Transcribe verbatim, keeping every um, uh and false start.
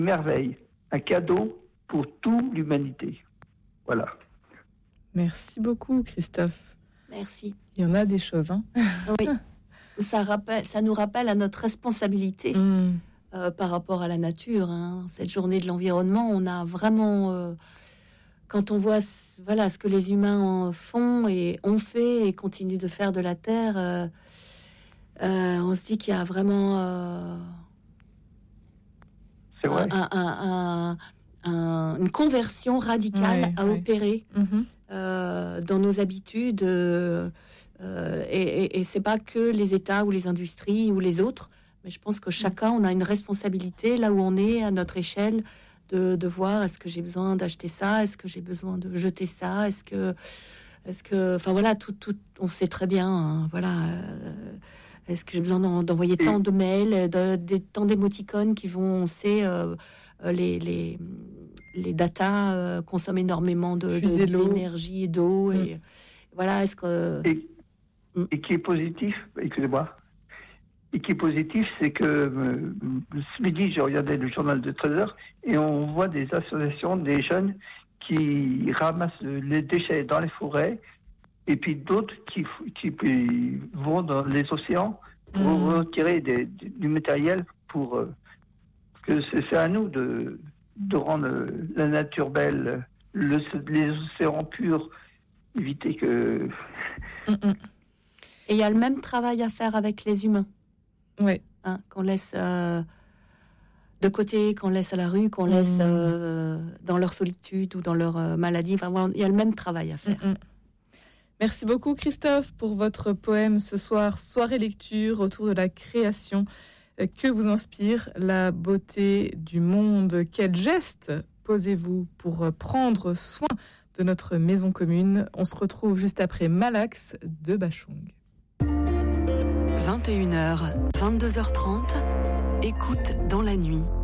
merveille, un cadeau pour toute l'humanité. Voilà. Merci beaucoup, Christophe. Merci. Il y en a des choses, hein. Oui. Ça, rappelle, ça nous rappelle à notre responsabilité mmh. euh, par rapport à la nature. Hein. Cette journée de l'environnement, on a vraiment... Euh, quand on voit voilà, ce que les humains font et ont fait et continuent de faire de la Terre, euh, euh, on se dit qu'il y a vraiment... Euh, C'est vrai. Un, un, un, un, une conversion radicale ouais, à ouais. opérer mmh. euh, dans nos habitudes... Euh, Euh, et, et, et c'est pas que les États ou les industries ou les autres, mais je pense que chacun, on a une responsabilité là où on est à notre échelle de, de voir est-ce que j'ai besoin d'acheter ça, est-ce que j'ai besoin de jeter ça, est-ce que, est-ce que, enfin voilà, tout, tout, on sait très bien, hein, voilà. Euh, est-ce que j'ai besoin d'en, d'envoyer tant de mails, de, de, tant d'émoticônes qui vont, on sait, euh, les, les, les datas euh, consomment énormément de, de, d'énergie et d'eau mmh. et voilà, est-ce que et... Et qui est positif, excusez-moi, et qui est positif, c'est que euh, ce midi, j'ai regardé le journal de treize heures et on voit des associations, des jeunes qui ramassent les déchets dans les forêts et puis d'autres qui, qui, qui vont dans les océans pour mmh. retirer des, du matériel pour... Euh, que c'est, c'est à nous de, de rendre la nature belle, le, les océans purs, éviter que... Mmh. Et il y a le même travail à faire avec les humains. Oui. Hein, qu'on laisse euh, de côté, qu'on laisse à la rue, qu'on mmh. laisse euh, dans leur solitude ou dans leur euh, maladie. Enfin, voilà, il y a le même travail à faire. Mmh. Merci beaucoup, Christophe, pour votre poème ce soir, Soirée lecture, autour de la création. Que vous inspire la beauté du monde? Quel geste posez-vous pour prendre soin de notre maison commune? On se retrouve juste après Malax de Bachung. vingt et une heures, vingt-deux heures trente, écoute dans la nuit.